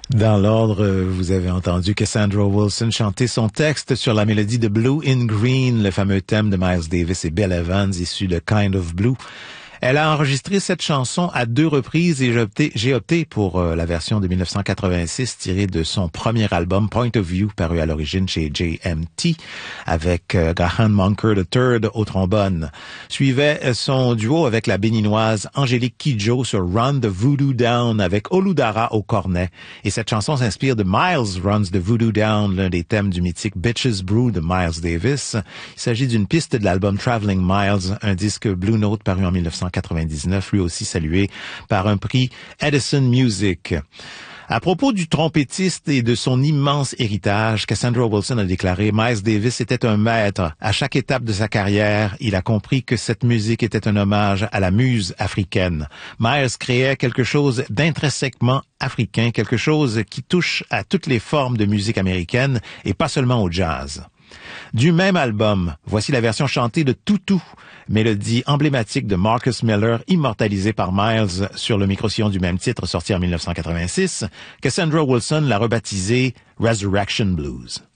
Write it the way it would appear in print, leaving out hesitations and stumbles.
Dans l'ordre, vous avez entendu Cassandra Wilson chanter son texte sur la mélodie de Blue in Green, le fameux thème de Miles Davis et Bill Evans issu de Kind of Blue. Elle a enregistré cette chanson à 2 reprises et j'ai opté pour la version de 1986 tirée de son premier album Point of View, paru à l'origine chez JMT, avec Graham Monker III au trombone. Suivait son duo avec la béninoise Angélique Kidjo sur Run the Voodoo Down avec Oludara au cornet. Et cette chanson s'inspire de Miles Runs the Voodoo Down, l'un des thèmes du mythique Bitches Brew de Miles Davis. Il s'agit d'une piste de l'album Traveling Miles, un disque Blue Note paru en 1999, lui aussi salué par un prix Edison Music. À propos du trompettiste et de son immense héritage, Cassandra Wilson a déclaré « Miles Davis était un maître. À chaque étape de sa carrière, il a compris que cette musique était un hommage à la muse africaine. Miles créait quelque chose d'intrinsèquement africain, quelque chose qui touche à toutes les formes de musique américaine et pas seulement au jazz. » Du même album, voici la version chantée de Toutou, mélodie emblématique de Marcus Miller, immortalisée par Miles sur le micro-sillon du même titre sorti en 1986. Cassandra Wilson l'a rebaptisé Resurrection Blues.